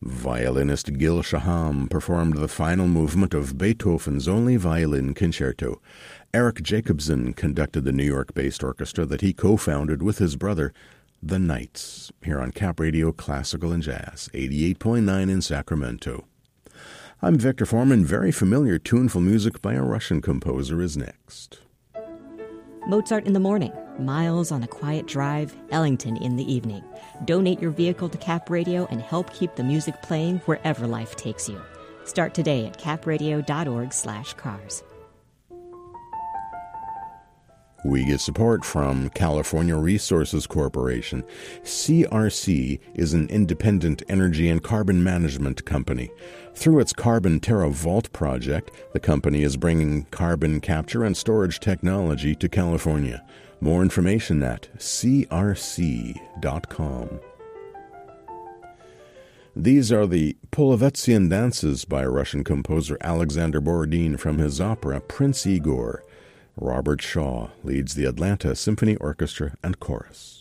Violinist Gil Shaham performed the final movement of Beethoven's only violin concerto. Eric Jacobson conducted the New York-based orchestra that he co-founded with his brother, The Knights, here on Cap Radio Classical and Jazz, 88.9 in Sacramento. I'm Victor Foreman. Very familiar tuneful music by a Russian composer is next. Mozart in the morning, Miles on a quiet drive, Ellington in the evening. Donate your vehicle to Cap Radio and help keep the music playing wherever life takes you. Start today at capradio.org/cars. We get support from California Resources Corporation. CRC is an independent energy and carbon management company. Through its Carbon Terra Vault project, the company is bringing carbon capture and storage technology to California. More information at crc.com. These are the Polovetzian dances by Russian composer Alexander Borodin from his opera Prince Igor. Robert Shaw leads the Atlanta Symphony Orchestra and Chorus.